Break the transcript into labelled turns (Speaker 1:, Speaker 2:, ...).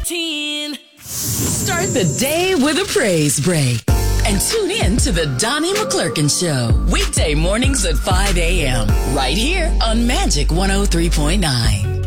Speaker 1: routine.
Speaker 2: Start the day with a praise break. And tune in to the Donnie McClurkin Show. Weekday mornings at 5 a.m. Right here on Magic 103.9.